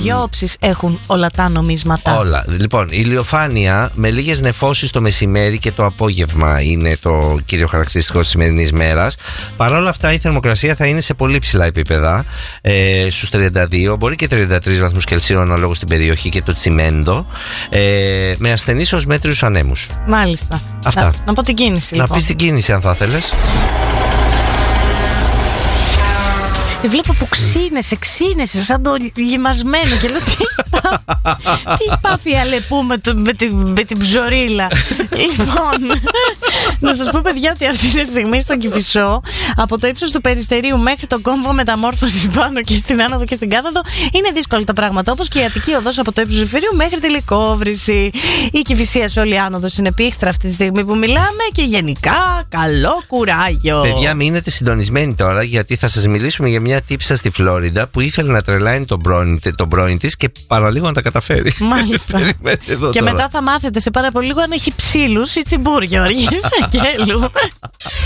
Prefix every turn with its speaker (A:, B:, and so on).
A: δύο όψεις έχουν όλα τα νομίσματα.
B: Όλα. Λοιπόν, η ηλιοφάνεια με λίγες νεφώσεις το μεσημέρι και το απόγευμα είναι το κύριο χαρακτηριστικό της σημερινής μέρας. Παρ' όλα αυτά η θερμοκρασία θα είναι σε πολύ ψηλά επίπεδα, στους 32, μπορεί και 33 βαθμούς Κελσίου αναλόγως στην περιοχή και το τσιμέντο, με ασθενείς ως μέτριους ανέμους.
A: Μάλιστα.
B: Αυτά.
A: Να πω την κίνηση, λοιπόν.
B: Να πεις την κίνηση αν θα ήθελες.
A: Σε βλέπω που ξύνεσαι σαν το λιμασμένο και λέω τι έχει πάθει η Αλεπού με την ψωρίλα. Λοιπόν, να σας πω, παιδιά, ότι αυτή τη στιγμή στον Κηφισό, από το ύψος του Περιστερίου μέχρι τον κόμβο μεταμόρφωσης πάνω και στην άνοδο και στην κάθοδο, είναι δύσκολα τα πράγματα. Όπως και η Αττική οδός από το ύψος του Ζεφυρίου μέχρι τη Λυκόβρηση. Η Κηφισία σε όλη άνοδος είναι πίχτρα αυτή τη στιγμή που μιλάμε και γενικά καλό κουράγιο.
B: Παιδιά, μείνετε συντονισμένοι τώρα, γιατί θα σας μιλήσουμε για μια τύψα στη Φλόριντα που ήθελε να τρελάνει τον πρώην της και παραλίγο να τα καταφέρει.
A: Μάλιστα. Και μετά θα μάθετε σε πάρα πολύ λίγο αν έχει ψήλους ή τσιμπούρ, Γιώργη Σακέλου.